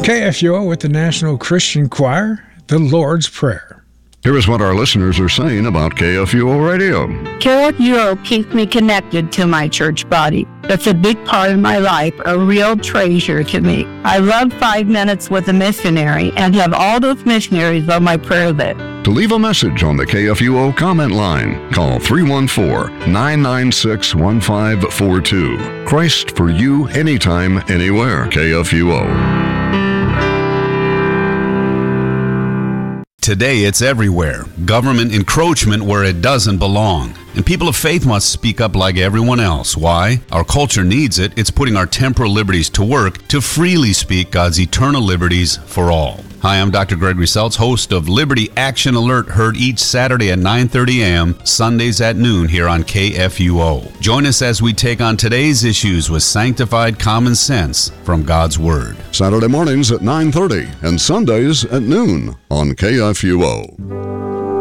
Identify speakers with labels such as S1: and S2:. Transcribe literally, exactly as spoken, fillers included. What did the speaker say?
S1: K F U O with the National Christian Choir, the Lord's Prayer.
S2: Here is what our listeners are saying about K F U O Radio.
S3: K F U O keeps me connected to my church body. That's a big part of my life, a real treasure to me. I love Five Minutes with a Missionary and have all those missionaries on my prayer list.
S2: To leave a message on the K F U O comment line, call three one four, nine nine six, one five four two. Christ for you, anytime, anywhere. K F U O.
S4: Today, it's everywhere. Government encroachment where it doesn't belong. And people of faith must speak up like everyone else. Why? Our culture needs it. It's putting our temporal liberties to work to freely speak God's eternal liberties for all. Hi, I'm Doctor Gregory Seltz, host of Liberty Action Alert, heard each Saturday at nine thirty a.m., Sundays at noon here on K F U O. Join us as we take on today's issues with sanctified common sense from God's Word.
S2: Saturday mornings at nine thirty and Sundays at noon on K F U O.